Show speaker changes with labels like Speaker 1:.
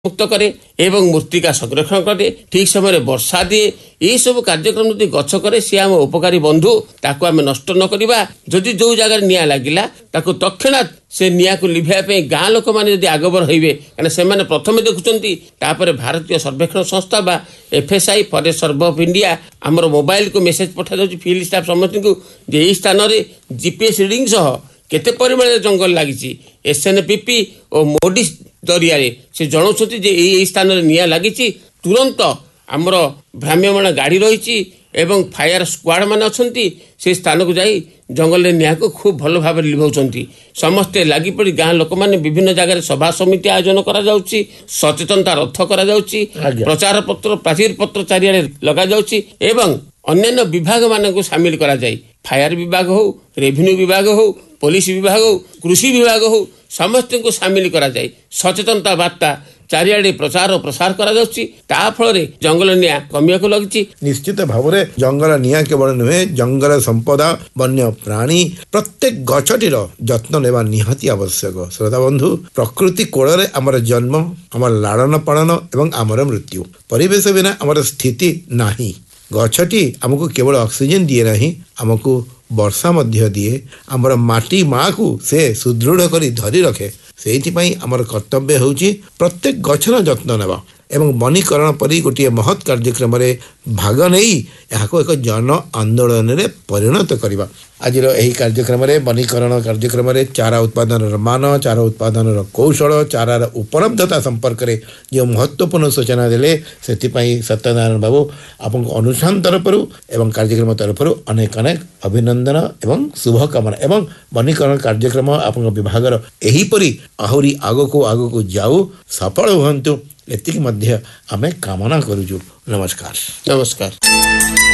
Speaker 1: मुक्त करे एवं मूर्तिका संरक्षण करे ठीक समय वर्षा दिए यही सब कार्यक्रम यदि गछ करे सी आम उपकारी बंधु ताको आम नष्ट न करवा जदि जो जगह निया लगिला ताको तत्क्षणात से निया को लिभाइबा गाँ लोक मैंने जदि आगबर होइबे कारण से प्रथम देखुचंती तापर भारतीय सर्वेक्षण संस्था बा FSI forest survey of India हमर मोबाइल को मेसेज पठा जाउची फील्ड स्टाफ समस्त को जे ई स्थान रे जीपीएस रीडिंग सह केते परिमाण जंगल लागिची एसएनपीपी और मोडी जरिया से जनाऊँ जे स्थान में निया लगी तुरंत आमर भ्राम्यमाण गाड़ी रही एवं फायर स्क्वाड मान अच्छा से स्थान को जाई जंगल निया को खूब भल भाव लिभाउछंती समस्ते लगी पड़ी गाँ लोक मैंने विभिन्न जगह सभा समिति आयोजन करा जाउची सचेतनता रथ करा जाउची प्रचार पत्र प्राचीर पत्र चारिआडे लगा जाउची एवं अन्य विभाग मान को सामिल करा जाई फायर विभाग हो रेवेन्यू विभाग हो पुलिस विभाग हो कृषि विभाग हो समस्त को सामिल करा जाए सचेतनता बार्ता चारिआडे प्रचार और प्रसार करा जाउची ता फल जंगल निया कमिया को लगी
Speaker 2: निश्चित भाव में जंगल निया केवल नुहे जंगल संपदा वन्य प्राणी प्रत्येक गछटीर जत्न नेबा निहाती आवश्यक। श्रोता बंधु प्रकृति कोଳରେ आमर जन्म आमर लालन पालन एवं आमर मृत्यु परिवेश बिना आमर स्थिति नाही। गछटी हमको केवल ऑक्सीजन दिए नहीं हमको वर्षा मध्य दिए आमर माटी माँ को से सुदृढ़ करी धरी रखे से आमर कर्तव्य होउची प्रत्येक गछर जत्न नेबा एवं वनीकरण परी गोटे महत् कार्यक्रम भाग नहीं यहाँ एक जन आंदोलन में परिणत करवा। आज यही कार्यक्रम वनीकरण कार्यक्रम चारा उत्पादन मान चारा उत्पादन कौशल चारार उपलब्धता संपर्क में जो महत्वपूर्ण सूचना देले से सत्यनारायण बाबू आपन अनुष्ठान तरफ एवं कार्यक्रम तरफ अनेक अनेक अभिनंदन एवं शुभकामना एवं वनीकरण कार्यक्रम आपन विभाग एहीपरी आहरी आगको जाऊ सफल हुंतु एतिक मध्य आमे कामना करूछु। नमस्कार।
Speaker 1: नमस्कार।